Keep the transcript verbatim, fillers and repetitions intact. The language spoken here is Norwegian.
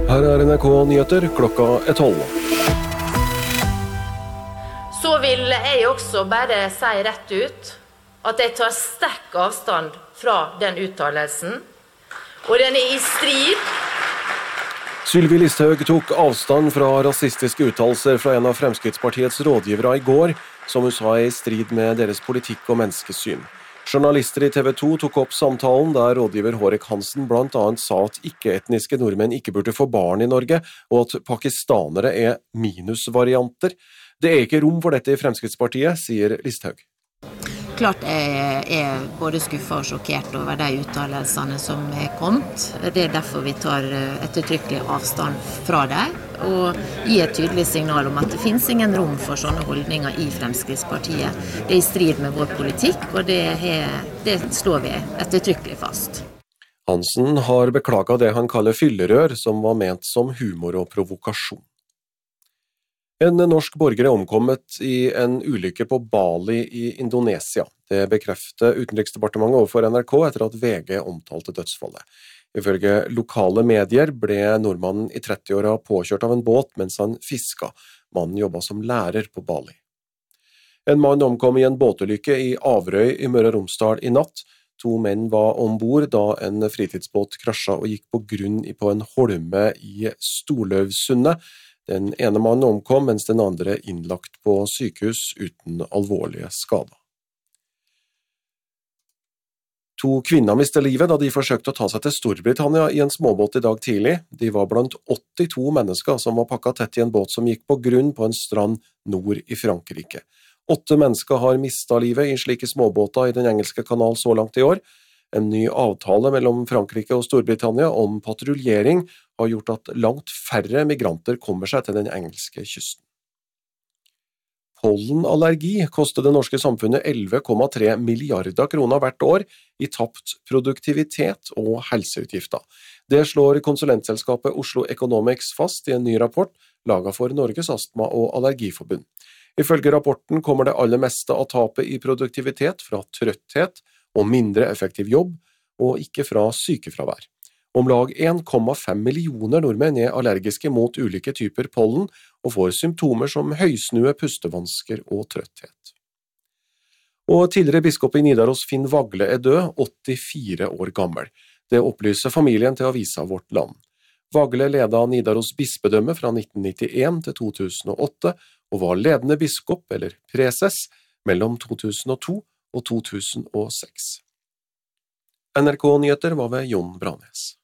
Her er N R K Nyheter, klokka er tolv. Så vil jeg også bare si rett ut at jeg tar sterk avstand fra den uttalelsen, og den er i strid. Sylvi Listhaug tok avstand fra rasistiske uttalelser fra en av Fremskrittspartiets rådgivere i går, som hun sa er i strid med deres politikk og menneskesyn. Journalister i T V to tok opp samtalen der rådgiver Hårek Hansen blant annet sa at ikke-etniske nordmenn ikke burde få barn i Norge, og at pakistanere er minusvarianter. Det er ikke rom for dette i Fremskrittspartiet, sier Listhaug. Klart jeg er både skuffet og sjokkert over de uttalelsene som er kommet. Det er derfor vi tar ettertrykkelig avstand fra dem, og gir et tydelig signal om at det finnes ingen rom for sånne holdninger i Fremskrittspartiet. Det er i strid med vår politikk, og det, er, det slår vi ettertrykkelig fast. Hansen har beklaget det han kaller fyllerør, som var ment som humor og provokasjon. En norsk borger er omkommet i en ulykke på Bali i Indonesia. Det bekrefter Utenriksdepartementet overfor N R K etter at V G omtalte dødsfallet. Ifølge lokale medier ble nordmannen i trettiåra påkjørt av en båt mens han fiska. Mannen jobbet som lærer på Bali. En mann omkom i en båtulykke i Averøy i Møre og Romsdal i natt. To menn var ombord da en fritidsbåt krasja og gikk på grunn på en holme i Storløvsundet. Den ene mannen omkom, mens den andre innlagt på sykehus uten alvorlige skader. To kvinner mistet livet da de forsøkte å ta seg til Storbritannia i en småbåt i dag tidlig. De var blant åttito mennesker som var pakket tett i en båt som gikk på grunn på en strand nord i Frankrike. Åtte mennesker har mistet livet i slike småbåter i den engelske kanal så langt i år. En ny avtale mellom Frankrike og Storbritannia om patruljering har gjort at langt færre migranter kommer seg til den engelske kysten. Pollenallergi koster det norske samfunnet elleve komma tre milliarder kroner hvert år i tapt produktivitet og helseutgifter. Det slår konsulentselskapet Oslo Economics fast i en ny rapport laget for Norges Astma- og Allergiforbund. Ifølge rapporten kommer det aller meste av tapet i produktivitet fra trøtthet og mindre effektiv jobb, og ikke fra sykefravær. Om lag en komma fem millioner nordmenn er allergiske mot ulike typer pollen, og får symptomer som høysnue, pustevansker og trøtthet. Og tidligere biskop i Nidaros Finn Vagle er død, åttifire år gammel. Det opplyser familien til avisa Vårt Land. Vagle ledet Nidaros bispedømme fra nitten nittien til to tusen og åtte, og var ledende biskop, eller preses, mellom to tusen og to og to tusen og seks. N R K Nyheter var ved Jon Branes.